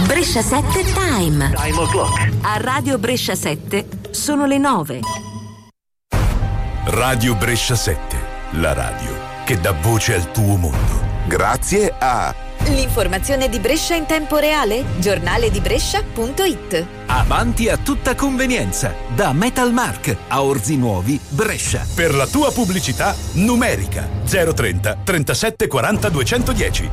Brescia 7 Time. Time o'clock. A Radio Brescia 7 sono le 9. Radio Brescia 7, la radio che dà voce al tuo mondo. Grazie a l'informazione di Brescia in tempo reale, giornale di Brescia.it. Avanti a tutta convenienza, da Metalmark a Orzi Nuovi, Brescia. Per la tua pubblicità numerica 030 37 40 210.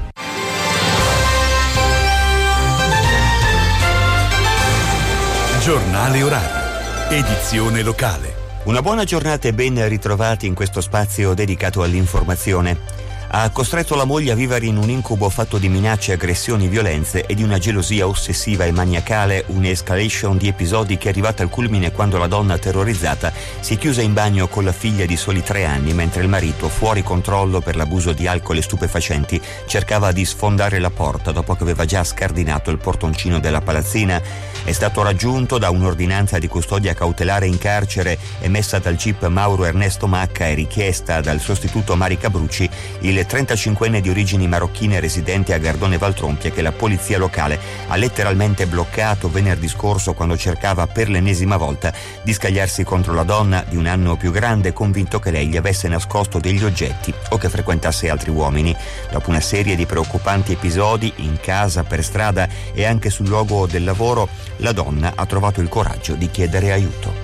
Giornale orario, edizione locale. Una buona giornata e ben ritrovati in questo spazio dedicato all'informazione. Ha costretto la moglie a vivere in un incubo fatto di minacce, aggressioni, violenze e di una gelosia ossessiva e maniacale, un'escalation di episodi che è arrivata al culmine quando la donna terrorizzata si chiuse in bagno con la figlia di soli 3 anni mentre il marito, fuori controllo per l'abuso di alcol e stupefacenti, cercava di sfondare la porta dopo che aveva già scardinato il portoncino della palazzina. È stato raggiunto da un'ordinanza di custodia cautelare in carcere emessa dal GIP Mauro Ernesto Macca e richiesta dal sostituto Mari Cabrucci, il 35enne di origini marocchine residente a Gardone Valtrompia che la polizia locale ha letteralmente bloccato venerdì scorso quando cercava per l'ennesima volta di scagliarsi contro la donna di un anno più grande, convinto che lei gli avesse nascosto degli oggetti o che frequentasse altri uomini. Dopo una serie di preoccupanti episodi in casa, per strada e anche sul luogo del lavoro, la donna ha trovato il coraggio di chiedere aiuto.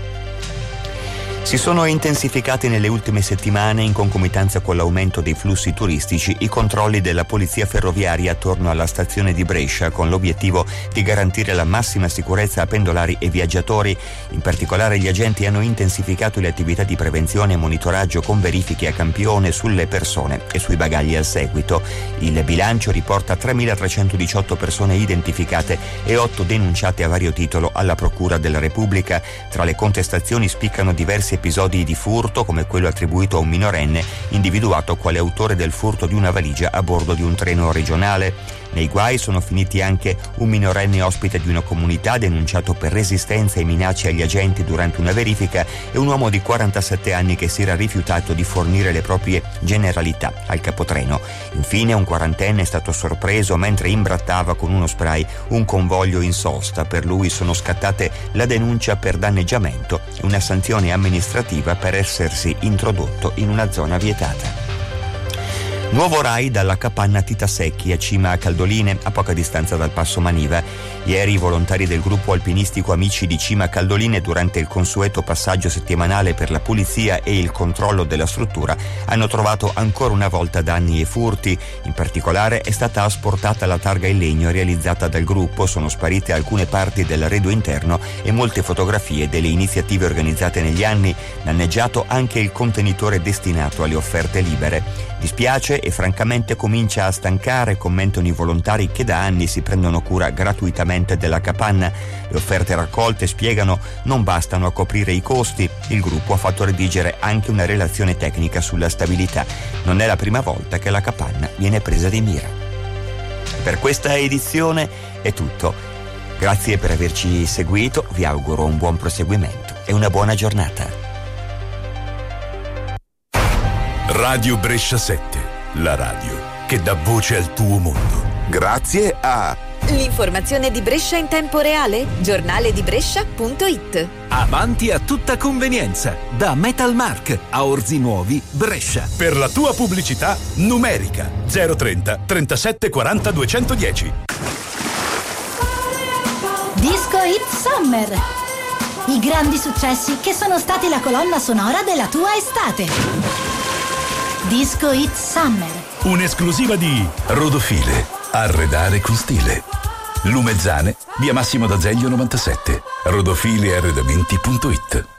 Si sono intensificati nelle ultime settimane, in concomitanza con l'aumento dei flussi turistici, i controlli della polizia ferroviaria attorno alla stazione di Brescia, con l'obiettivo di garantire la massima sicurezza a pendolari e viaggiatori. In particolare gli agenti hanno intensificato le attività di prevenzione e monitoraggio con verifiche a campione sulle persone e sui bagagli al seguito. Il bilancio riporta 3.318 persone identificate e 8 denunciate a vario titolo alla Procura della Repubblica. Tra le contestazioni spiccano diversi episodi di furto, come quello attribuito a un minorenne individuato quale autore del furto di una valigia a bordo di un treno regionale. Nei guai sono finiti anche un minorenne ospite di una comunità denunciato per resistenza e minacce agli agenti durante una verifica e un uomo di 47 anni che si era rifiutato di fornire le proprie generalità al capotreno. Infine un quarantenne è stato sorpreso mentre imbrattava con uno spray un convoglio in sosta. Per lui sono scattate la denuncia per danneggiamento e una sanzione amministrativa per essersi introdotto in una zona vietata. Nuovo raid alla capanna Tita Secchi a Cima Caldoline, a poca distanza dal Passo Maniva. Ieri i volontari del gruppo alpinistico Amici di Cima Caldoline, durante il consueto passaggio settimanale per la pulizia e il controllo della struttura, hanno trovato ancora una volta danni e furti. In particolare è stata asportata la targa in legno realizzata dal gruppo, sono sparite alcune parti dell'arredo interno e molte fotografie delle iniziative organizzate negli anni, danneggiato anche il contenitore destinato alle offerte libere. Dispiace e francamente comincia a stancare, commentano i volontari che da anni si prendono cura gratuitamente della capanna. Le offerte raccolte, spiegano, non bastano a coprire i costi. Il gruppo ha fatto redigere anche una relazione tecnica sulla stabilità. Non è la prima volta che la capanna viene presa di mira. Per questa edizione è tutto. Grazie per averci seguito, vi auguro un buon proseguimento e una buona giornata. Radio Brescia 7, la radio che dà voce al tuo mondo. Grazie a l'informazione di Brescia in tempo reale, giornale di Brescia.it. Avanti a tutta convenienza, da Metalmark a Orzi Nuovi, Brescia. Per la tua pubblicità numerica 030 37 40 210. Disco Hit Summer. I grandi successi che sono stati la colonna sonora della tua estate. Disco Hit Summer. Un'esclusiva di Rodofile. Arredare con stile. Lumezzane, via Massimo d'Azeglio 97. Rodofilearredamenti.it.